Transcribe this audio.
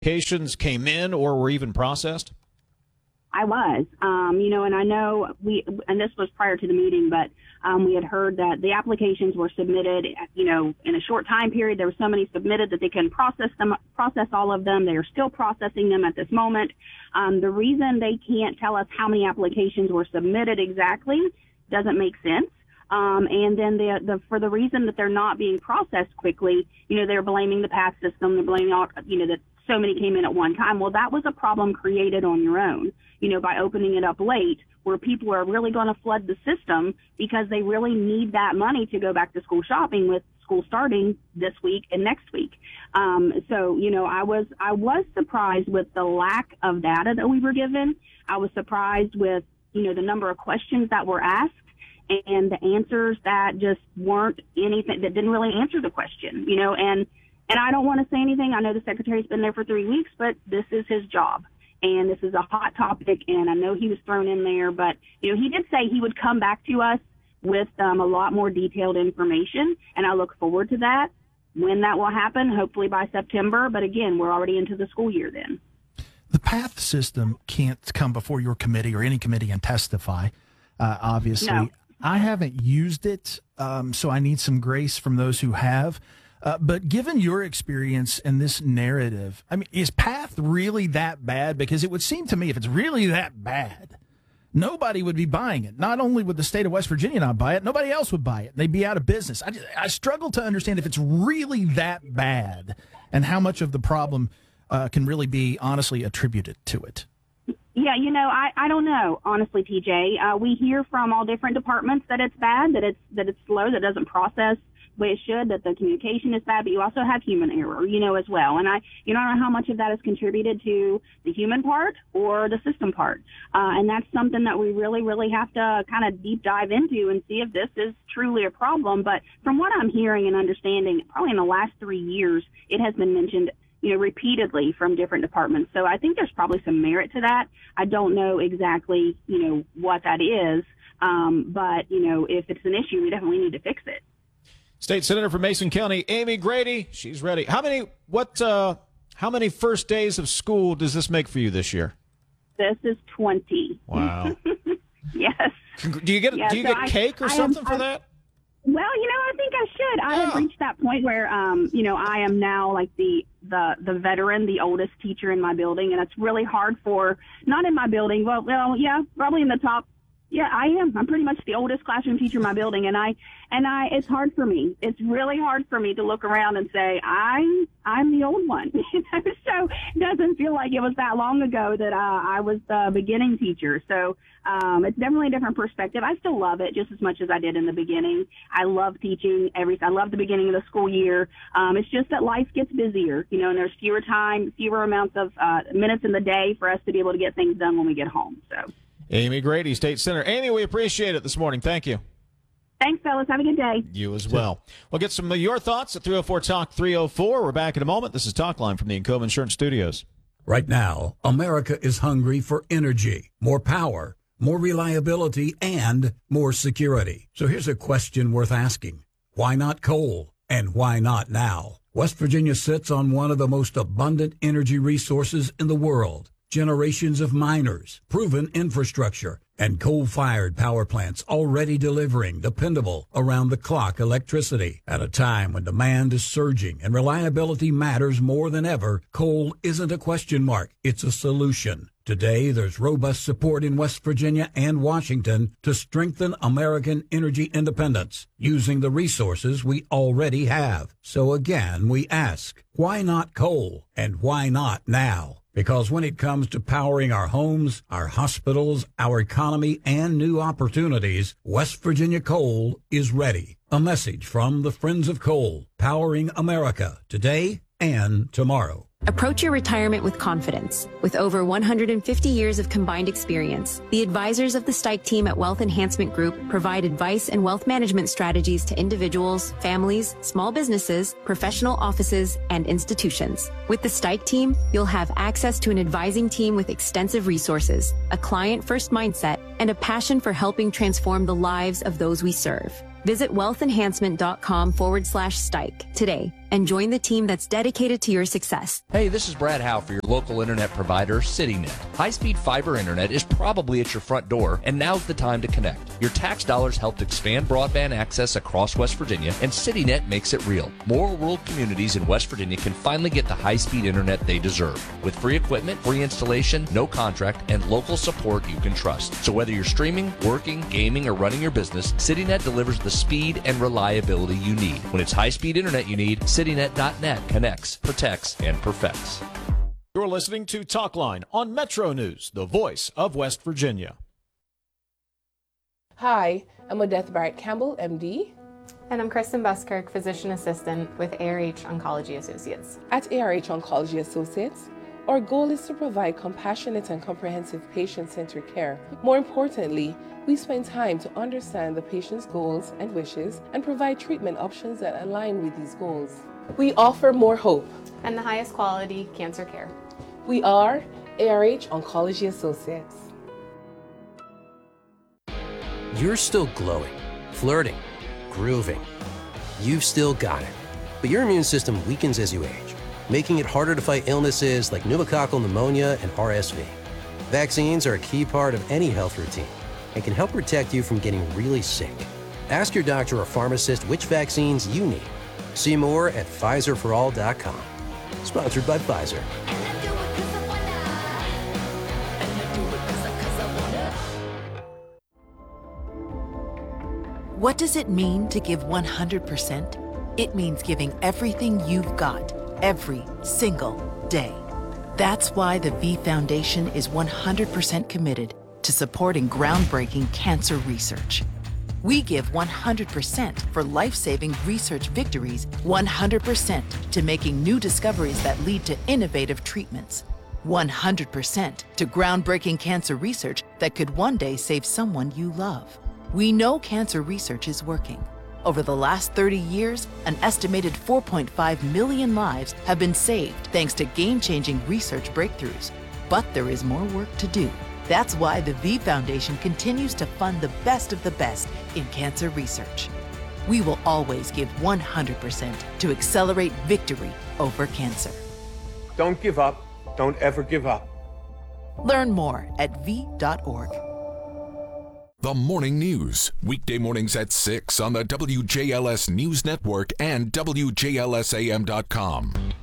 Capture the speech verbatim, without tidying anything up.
applications came in or were even processed? I was, um, you know, and I know we, and this was prior to the meeting, but um, we had heard that the applications were submitted, you know, in a short time period. There were so many submitted that they couldn't process them, process all of them. They are still processing them at this moment. Um, the reason they can't tell us how many applications were submitted exactly doesn't make sense. Um, and then the, the, for the reason that they're not being processed quickly, you know, they're blaming the PATH system. They're blaming all, you know, that so many came in at one time. Well, that was a problem created on your own, you know, by opening it up late, where people are really going to flood the system because they really need that money to go back to school shopping, with school starting this week and next week. Um, so, you know, I was, I was surprised with the lack of data that we were given. I was surprised with, you know, the number of questions that were asked and the answers that just weren't anything, that didn't really answer the question, you know, and, and I don't want to say anything. I know the secretary's been there for three weeks, but this is his job. And this is a hot topic, and I know he was thrown in there, but, you know, he did say he would come back to us with um, a lot more detailed information, and I look forward to that. When that will happen, hopefully by September, but again, we're already into the school year then. The PATH system can't come before your committee or any committee and testify, uh, obviously. No. I haven't used it, um, so I need some grace from those who have. Uh, but given your experience in this narrative, I mean, is PATH really that bad? Because it would seem to me if it's really that bad, nobody would be buying it. Not only would the state of West Virginia not buy it, nobody else would buy it. They'd be out of business. I, just, I struggle to understand if it's really that bad and how much of the problem uh, can really be honestly attributed to it. Yeah, you know, I, I don't know, honestly, T J. Uh, we hear from all different departments that it's bad, that it's that it's slow, that it doesn't process the way it should, that the communication is bad, but you also have human error, you know, as well. And I, you don't know how much of that is contributed to the human part or the system part. Uh, and that's something that we really, really have to kind of deep dive into and see if this is truly a problem. But from what I'm hearing and understanding, probably in the last three years, it has been mentioned, you know, repeatedly from different departments. So I think there's probably some merit to that. I don't know exactly, you know, what that is. Um, but, you know, if it's an issue, we definitely need to fix it. State Senator from Mason County, Amy Grady, she's ready. How many what? Uh, how many first days of school does this make for you this year? This is twenty. Wow. Yes. Do you get yeah, do you so get I, cake or I something am, for I, that? Well, you know, I think I should. I Yeah. have reached that point where, um, you know, I am now like the, the, the veteran, the oldest teacher in my building, and it's really hard for, not in my building, well, well, yeah, probably in the top. Yeah, I am. I'm pretty much the oldest classroom teacher in my building, and I, and I, it's hard for me. It's really hard for me to look around and say, I'm, I'm the old one. You know? So it doesn't feel like it was that long ago that uh, I was the beginning teacher. So um, it's definitely a different perspective. I still love it just as much as I did in the beginning. I love teaching every, I love the beginning of the school year. Um, it's just that life gets busier, you know, and there's fewer time, fewer amounts of uh, minutes in the day for us to be able to get things done when we get home. So. Amy Grady, State Senator. Amy, we appreciate it this morning. Thank you. Thanks, fellas. Have a good day. You as well. We'll get some of your thoughts at three oh four talk three oh four. We're back in a moment. This is Talk Line from the Encova Insurance Studios. Right now, America is hungry for energy, more power, more reliability, and more security. So here's a question worth asking. Why not coal? And why not now? West Virginia sits on one of the most abundant energy resources in the world. Generations of miners, proven infrastructure, and coal-fired power plants already delivering dependable, around-the-clock electricity. At a time when demand is surging and reliability matters more than ever, coal isn't a question mark, it's a solution. Today, there's robust support in West Virginia and Washington to strengthen American energy independence using the resources we already have. So again, we ask, why not coal? And why not now? Because when it comes to powering our homes, our hospitals, our economy, and new opportunities, West Virginia Coal is ready. A message from the Friends of Coal, powering America today and tomorrow. Approach your retirement with confidence. With over one hundred fifty years of combined experience, the advisors of the Stike team at Wealth Enhancement Group provide advice and wealth management strategies to individuals, families, small businesses, professional offices, and institutions. With the Stike team, you'll have access to an advising team with extensive resources, a client-first mindset, and a passion for helping transform the lives of those we serve. Visit wealthenhancement.com forward slash Stike today and join the team that's dedicated to your success. Hey, this is Brad Howe for your local internet provider, CityNet. High-speed fiber internet is probably at your front door, and now's the time to connect. Your tax dollars helped expand broadband access across West Virginia, and CityNet makes it real. More rural communities in West Virginia can finally get the high-speed internet they deserve. With free equipment, free installation, no contract, and local support you can trust. So whether you're streaming, working, gaming, or running your business, CityNet delivers the speed and reliability you need. When it's high-speed internet you need, CityNet dot net connects, protects, and perfects. You're listening to Talkline on Metro News, the voice of West Virginia. Hi, I'm Odette Barrett Campbell, M D. And I'm Kristen Buskirk, Physician Assistant with A R H Oncology Associates. At A R H Oncology Associates, our goal is to provide compassionate and comprehensive patient-centered care. More importantly, we spend time to understand the patient's goals and wishes and provide treatment options that align with these goals. We offer more hope and the highest quality cancer care. We are A R H Oncology Associates. You're still glowing, flirting, grooving. You've still got it. But your immune system weakens as you age, making it harder to fight illnesses like pneumococcal pneumonia and R S V. Vaccines are a key part of any health routine and can help protect you from getting really sick. Ask your doctor or pharmacist which vaccines you need. See more at Pfizer for all dot com. Sponsored by Pfizer. What does it mean to give one hundred percent? It means giving everything you've got, every single day. That's why the V Foundation is one hundred percent committed to supporting groundbreaking cancer research. We give one hundred percent for life-saving research victories, one hundred percent to making new discoveries that lead to innovative treatments, one hundred percent to groundbreaking cancer research that could one day save someone you love. We know cancer research is working. Over the last thirty years, an estimated four point five million lives have been saved thanks to game-changing research breakthroughs. But there is more work to do. That's why the V Foundation continues to fund the best of the best in cancer research. We will always give one hundred percent to accelerate victory over cancer. Don't give up. Don't ever give up. Learn more at v dot org. The Morning News, weekday mornings at six on the W J L S News Network and W J L S A M dot com.